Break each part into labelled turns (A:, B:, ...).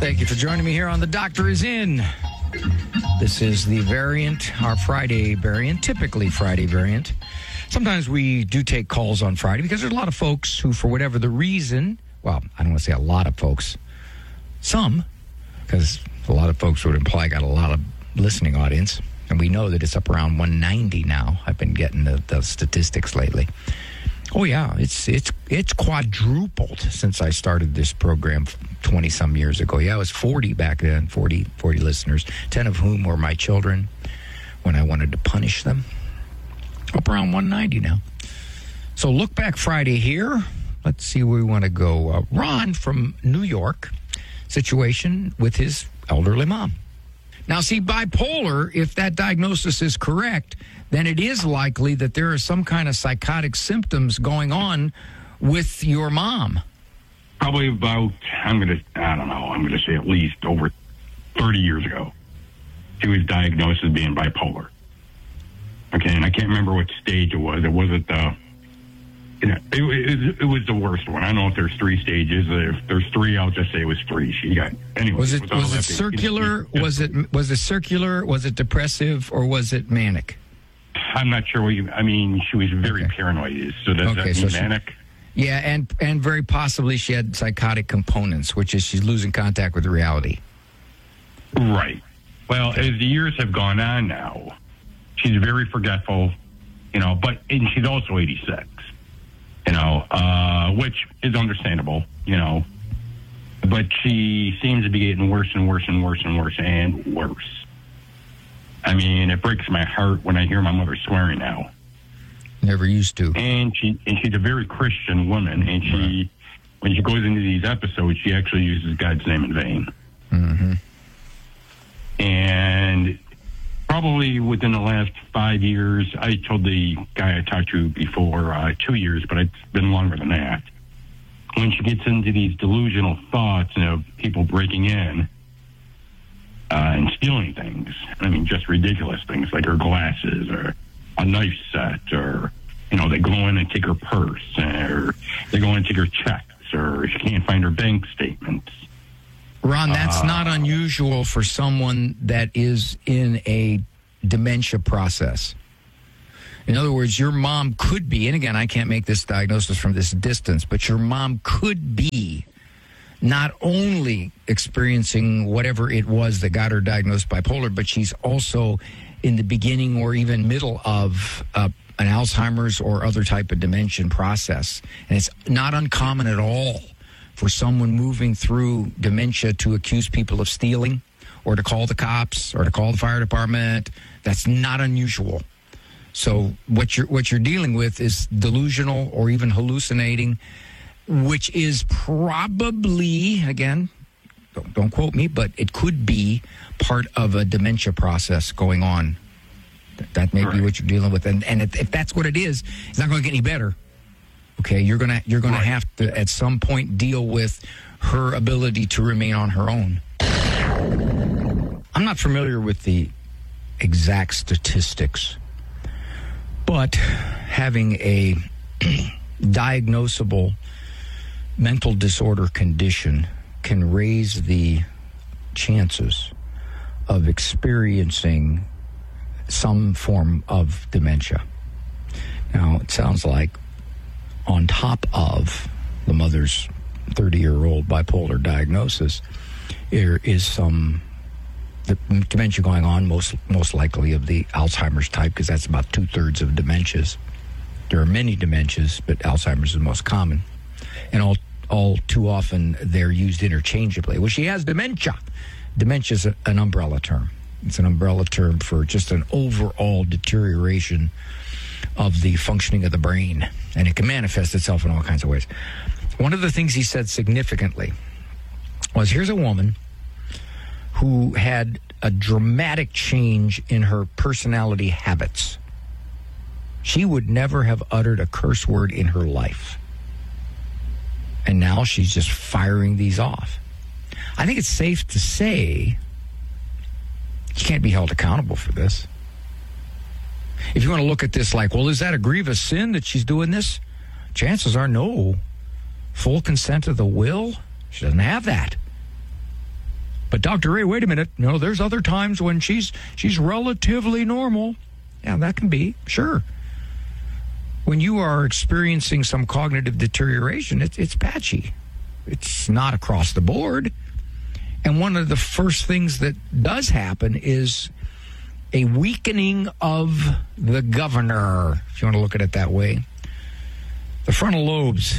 A: Thank you for joining me here on The Doctor Is In. This is the variant, our Friday variant, typically Friday variant. Sometimes we do take calls on Friday because there's a lot of folks who, for whatever the reason, well, I don't want to say a lot of folks, some, because a lot of folks would imply I got a lot of listening audience, and we know that it's up around 190 now. I've been getting the statistics lately. Oh, yeah, it's quadrupled since I started this program 20-some years ago. Yeah, it was 40 back then, 40 listeners, 10 of whom were my children when I wanted to punish them. Up around 190 now. So look back Friday here. Let's see where we want to go. Ron from New York, situation with his elderly mom. Now, see, bipolar, if that diagnosis is correct, then it is likely that there are some kind of psychotic symptoms going on with your mom.
B: Probably about, I'm going to say at least over 30 years ago, she was diagnosed as being bipolar. Okay, and I can't remember what stage it was. It wasn't it was the worst one. I don't know if there's 3 stages. If there's 3, I'll just say it was 3. She got anyway.
A: Was it circular? Was it circular? Was it depressive, or was it manic?
B: I'm not sure what you. I mean, she was very paranoid. So does that mean manic?
A: Yeah, and very possibly she had psychotic components, which is she's losing contact with reality.
B: Right. Well, as the years have gone on now, she's very forgetful, and she's also 86, which is understandable, but she seems to be getting worse and worse and worse and worse and worse. I mean, it breaks my heart when I hear my mother swearing now.
A: Never used to.
B: And she's a very Christian woman, and when she goes into these episodes, she actually uses God's name in vain.
A: Mm-hmm.
B: And probably within the last 5 years, I told the guy I talked to before 2 years, but it's been longer than that. When she gets into these delusional thoughts of people breaking in and stealing things, I mean, just ridiculous things like her glasses or a knife set, or, they go in and take her purse, or they go in and take her checks, or she can't find her bank statements.
A: Ron, that's not unusual for someone that is in a dementia process. In other words, your mom could be, and again, I can't make this diagnosis from this distance, but your mom could be not only experiencing whatever it was that got her diagnosed bipolar, but she's also in the beginning or even middle of an Alzheimer's or other type of dementia process. And it's not uncommon at all for someone moving through dementia to accuse people of stealing or to call the cops or to call the fire department. That's not unusual. So what you're dealing with is delusional or even hallucinating, which is probably, again, don't quote me, but it could be part of a dementia process going on. That may be what you're dealing with. And if that's what it is, it's not going to get any better. Okay, you're gonna have to at some point deal with her ability to remain on her own. I'm not familiar with the exact statistics, but having a diagnosable mental disorder condition can raise the chances of experiencing some form of dementia. Now, it sounds like on top of the mother's 30-year-old bipolar diagnosis, there is some dementia going on, most likely of the Alzheimer's type, because that's about 2/3 of dementias. There are many dementias, but Alzheimer's is the most common. And all too often, they're used interchangeably. Well, she has dementia. Dementia is an umbrella term. It's an umbrella term for just an overall deterioration of the functioning of the brain, and it can manifest itself in all kinds of ways. One of the things he said significantly was, here's a woman who had a dramatic change in her personality habits. She would never have uttered a curse word in her life. And now she's just firing these off. I think it's safe to say she can't be held accountable for this. If you want to look at this like, well, is that a grievous sin that she's doing this? Chances are no. Full consent of the will? She doesn't have that. But Dr. Ray, wait a minute. No, there's other times when she's relatively normal. Yeah, that can be, sure. When you are experiencing some cognitive deterioration, it's patchy. It's not across the board. And one of the first things that does happen is a weakening of the governor, if you want to look at it that way. The frontal lobes,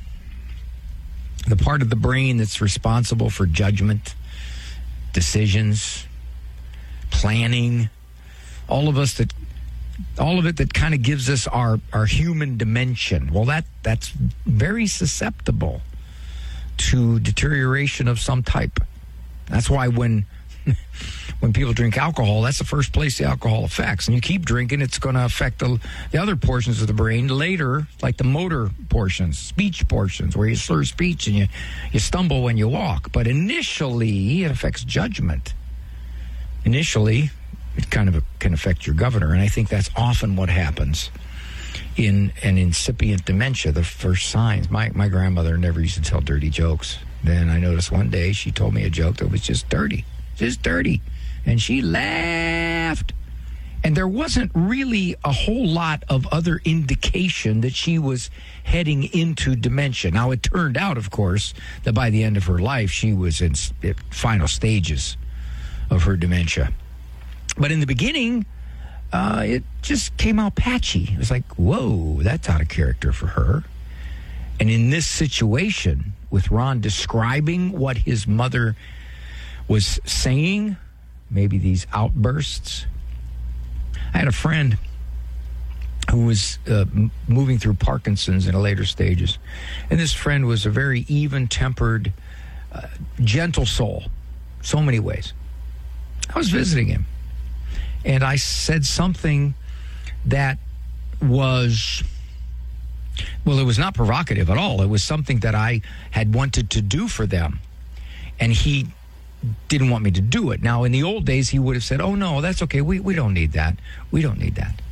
A: the part of the brain that's responsible for judgment, decisions, planning, all of it that kind of gives us our human dimension. Well, that's very susceptible to deterioration of some type. That's why when people drink alcohol, that's the first place the alcohol affects. And you keep drinking, it's going to affect the other portions of the brain later, like the motor portions, speech portions, where you slur speech and you stumble when you walk. But initially, it affects judgment. Initially, it kind of can affect your governor. And I think that's often what happens in an incipient dementia, the first signs. My grandmother never used to tell dirty jokes. Then I noticed one day she told me a joke that was just dirty. And she laughed. And there wasn't really a whole lot of other indication that she was heading into dementia. Now, it turned out, of course, that by the end of her life, she was in final stages of her dementia. But in the beginning, it just came out patchy. It was like, whoa, that's out of character for her. And in this situation, with Ron describing what his mother was saying, maybe these outbursts. I had a friend who was moving through Parkinson's in the later stages. And this friend was a very even-tempered, gentle soul, so many ways. I was visiting him, and I said something that was... Well, it was not provocative at all. It was something that I had wanted to do for them. And he didn't want me to do it. Now, in the old days, he would have said, oh, no, that's okay. We don't need that. We don't need that.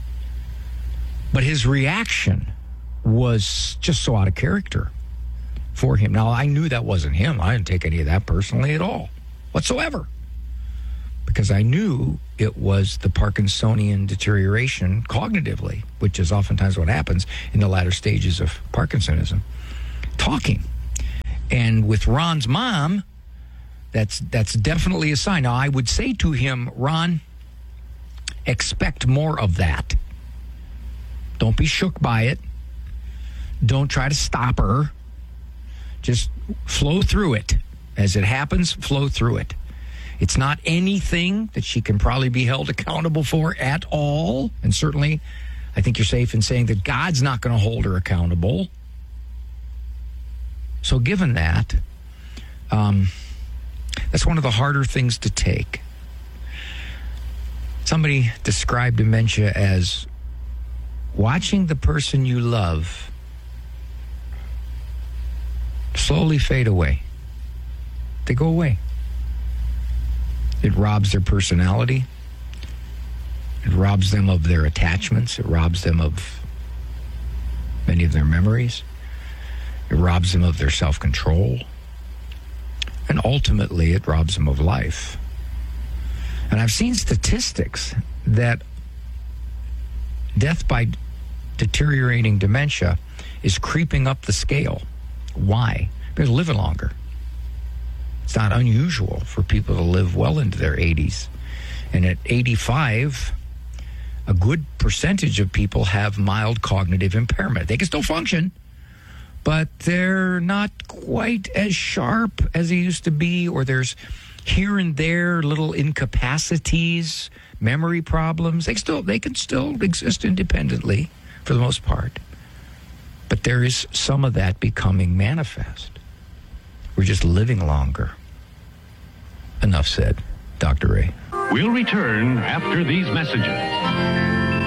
A: But his reaction was just so out of character for him. Now, I knew that wasn't him. I didn't take any of that personally at all, whatsoever. Because I knew it was the Parkinsonian deterioration cognitively, which is oftentimes what happens in the latter stages of Parkinsonism, talking. And with Ron's mom, that's definitely a sign. Now, I would say to him, Ron, expect more of that. Don't be shook by it. Don't try to stop her. Just flow through it. As it happens, flow through it. It's not anything that she can probably be held accountable for at all. And certainly, I think you're safe in saying that God's not going to hold her accountable. So given that, that's one of the harder things to take. Somebody described dementia as watching the person you love slowly fade away. They go away. It robs their personality. It robs them of their attachments. It robs them of many of their memories. It robs them of their self-control. And ultimately, it robs them of life. And I've seen statistics that death by deteriorating dementia is creeping up the scale. Why? Because they're living longer. It's not unusual for people to live well into their 80s. And at 85, a good percentage of people have mild cognitive impairment. They can still function, but they're not quite as sharp as they used to be, or there's here and there little incapacities, memory problems. They can still exist independently for the most part. But there is some of that becoming manifest. We're just living longer. Enough said. Dr. Ray.
C: We'll return after these messages.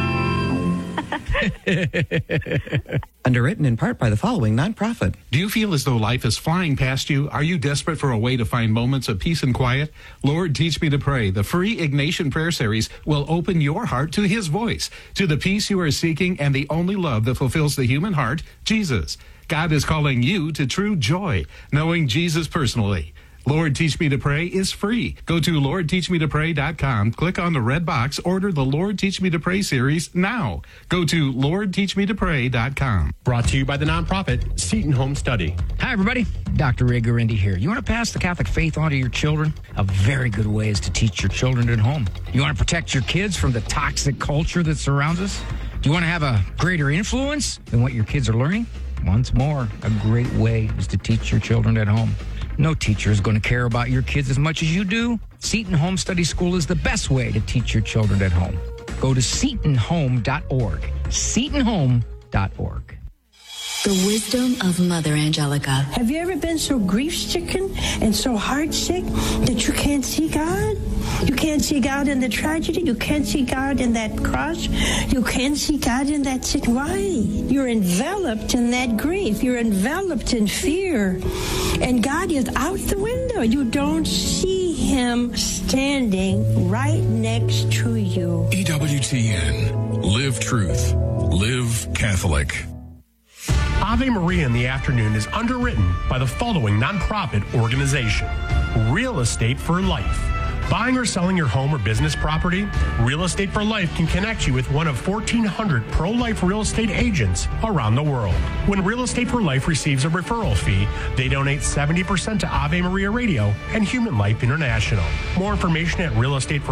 D: Underwritten in part by the following nonprofit.
E: Do you feel as though life is flying past you? Are you desperate for a way to find moments of peace and quiet? Lord, Teach Me to Pray, the free Ignatian Prayer Series, will open your heart to His voice, to the peace you are seeking and the only love that fulfills the human heart, Jesus. God is calling you to true joy, knowing Jesus personally. Lord Teach Me to Pray is free. Go to LordTeachMeToPray.com, click on the red box, order the Lord Teach Me to Pray series now. Go to LordTeachMeToPray.com.
F: Brought to you by the nonprofit Seton Home Study.
A: Hi, everybody. Dr. Ray Guarendi here. You want to pass the Catholic faith on to your children? A very good way is to teach your children at home. You want to protect your kids from the toxic culture that surrounds us? Do you want to have a greater influence than what your kids are learning? Once more, a great way is to teach your children at home. No teacher is going to care about your kids as much as you do. Seton Home Study School is the best way to teach your children at home. Go to SetonHome.org. SetonHome.org.
G: The wisdom of Mother Angelica.
H: Have you ever been so grief-stricken and so heartsick that you can't see God? You can't see God in the tragedy. You can't see God in that cross. You can't see God in that sick. Why? You're enveloped in that grief. You're enveloped in fear. And God is out the window. You don't see Him standing right next to you.
I: EWTN. Live truth. Live Catholic.
F: Ave Maria in the Afternoon is underwritten by the following nonprofit organization: Real Estate for Life. Buying or selling your home or business property? Real Estate for Life can connect you with one of 1,400 pro-life real estate agents around the world. When Real Estate for Life receives a referral fee, they donate 70% to Ave Maria Radio and Human Life International. More information at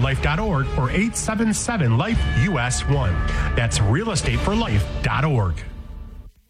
F: realestateforlife.org or 877-LIFE-US1. That's realestateforlife.org.